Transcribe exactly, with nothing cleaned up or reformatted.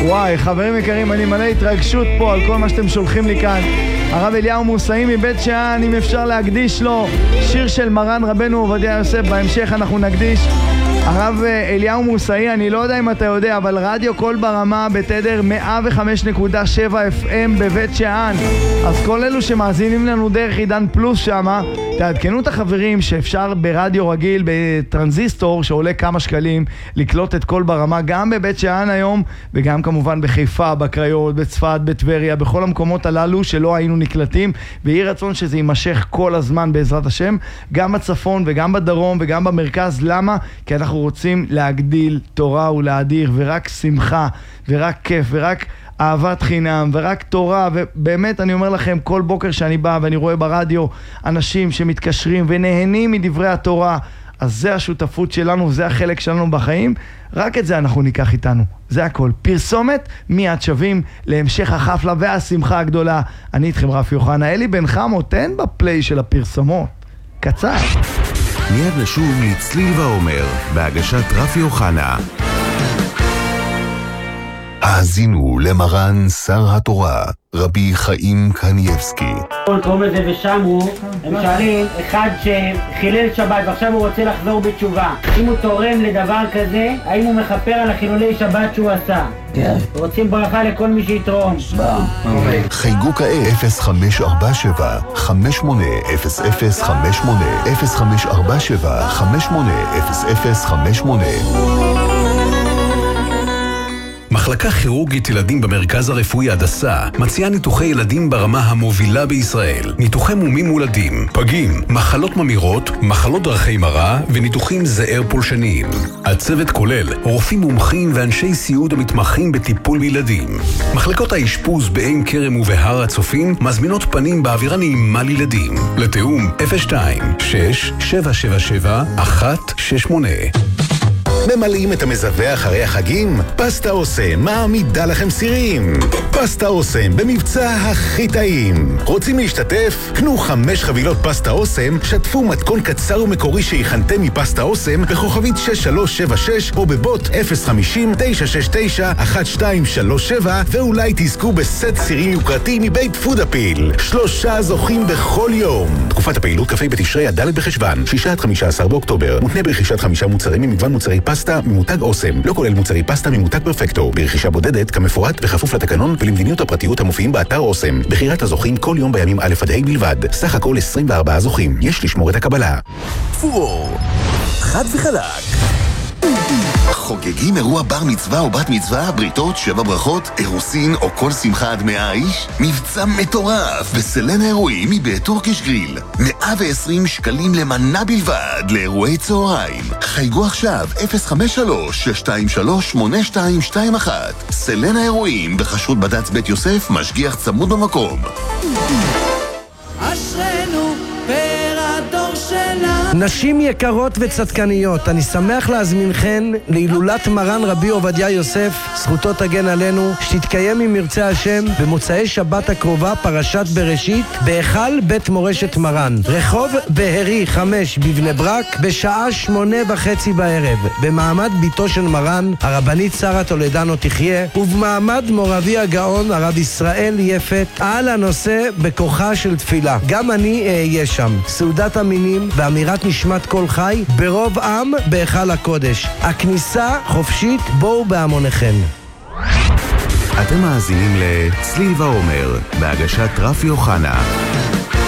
וואי, חברים יקרים, אני מלא התרגשות פה על כל מה שאתם שולחים לי כאן. הרב אליהו מוסאי מבית שאן, אם אפשר להקדיש לו שיר של מרן רבנו עובדיה יוסף, בהמשך אנחנו נקדיש. הרב אליהו מוסאי, אני לא יודע אם אתה יודע, אבל רדיו קול ברמה בתדר מאה וחמש נקודה שבע אף אם בבית שאן. אז כל אלו שמאזינים לנו דרך עידן פלוס שמה, תעדכנו את החברים שאפשר ברדיו רגיל, בטרנזיסטור שעולה כמה שקלים, לקלוט את קול ברמה גם בבית שאן היום, וגם כמובן בחיפה, בקריות, בצפת, בטבריה, בכל המקומות הללו שלא היינו נקלטים, ויהי רצון שזה יימשך כל הזמן בעזרת השם, גם בצפון וגם בדרום וגם במרכז. למה? כי אנחנו רוצים להגדיל תורה ולהדיר, ורק שמחה ורק כיף ורק אהבת חינם ורק תורה. ובאמת אני אומר לכם, כל בוקר שאני בא ואני רואה ברדיו אנשים שמתקשרים ונהנים מדברי התורה, אז זה השותפות שלנו, זה החלק שלנו בחיים. רק את זה אנחנו ניקח איתנו, זה הכל. פרסומת מיד שווים להמשך החפלה והשמחה הגדולה. אני איתכם רפי יוחנה. אלי בן חמו, תן בפליי של הפרסומות קצר. מיד נשוב לצליל ועומר בהגשת רפי יוחנה. האזינו למרן שר התורה רבי חיים קניבסקי. קוראים לזה ושמרו, הם שואלים אחד שחילל שבת ועכשיו הוא רוצה לחזור בתשובה, אם הוא תורם לדבר כזה, האם הוא מכפר על החילולי שבת שהוא עשה? כן. רוצים ברכה לכל מי שיתרום. חייגו כעת אפס חמש ארבע שבע חמש שמונה אפס אפס חמש שמונה אפס חמש ארבע שבע חמש שמונה אפס אפס חמש שמונה. מחלקה כירורגית ילדים במרכז הרפואי הדסה מציעה ניתוחי ילדים ברמה המובילה בישראל. ניתוחי מומים מולדים, פגים, מחלות ממירות, מחלות דרכי מראה וניתוחים זעיר פולשניים. הצוות כולל רופאים מומחים ואנשי סיעוד המתמחים בטיפול בילדים. מחלקות האשפוז בעין כרם ובהר הצופים מזמינות פנים באווירה נעימה לילדים. לתאום אפס שתיים שש שבע שבע שבע אחת שש שמונה. ממלאים את המזווה אחרי החגים? פסטה אוסם מעמידה לכם סירים. פסטה אוסם במבצע הכי טעים. רוצים להשתתף? קנו חמש חבילות פסטה אוסם, שתפו מתכון קצר ומקורי שהכנתם מפסטה אוסם בכוכבית שש שלוש שבע שש או בבוט אפס חמישים תשע שש תשע אחת שתיים שלוש שבע, ואולי תזכו בסט סירים יוקרתי מבית פודאפיל. שלושה זוכים בכל יום. תקופת הפעילות כ"ה בתשרי עד ד' בחשוון, שישה עד חמישה עשר באוקטובר. מותנה ברכישת חמישה מוצרים ממגוון מוצרי פסטה ממותג אוסם, לא כולל מוצרי פסטה ממותג פרפקטו, ברכישה בודדת כמפורט וכפוף לתקנון ולמדיניות הפרטיות המופיעים באתר אוסם. בחירת הזוכים כל יום בימים א' עד ה' בלבד. סך הכל עשרים וארבעה זוכים. יש לשמור את הקבלה. פור חד וחלק. חוגגים אירוע בר מצווה או בת מצווה, בריתות, שבע ברכות, אירוסין או כל שמחה עד מאה איש? מבצע מטורף בסלן האירועים מבית טורקיש גריל. מאה ועשרים שקלים למנה בלבד לאירועי צהריים. חייגו עכשיו אפס חמש שלוש שש שתיים שלוש שמונה שתיים שתיים אחת. סלן האירועים בחשרות בד"ץ בית יוסף, משגיח צמוד במקום. אשרנו פר הדור שלנו. נשים יקרות וצדקניות, אני שמח להזמינכן להילולת מרן רבי עובדיה יוסף, זכותו תגן עלינו, שתתקיים עם מרצה השם במוצאי שבת הקרובה, פרשת בראשית, בהיכל בית מורשת מרן, רחוב בהרי חמש בבני ברק, בשעה שמונה וחצי בערב, במעמד ביתו של מרן, הרבנית שרה טולדנו תחיה, ובמעמד מורבי הגאון הרב ישראל יפת, על הנושא בכוחה של תפילה. גם אני אהיה שם. סעודת המינים ואמירת נשמת כל חי ברוב עם בהיכל הקודש. הכניסה חופשית, בואו בהמוניכם. אתם מאזינים לצליל ועומר בהגשת רפי יוחנה.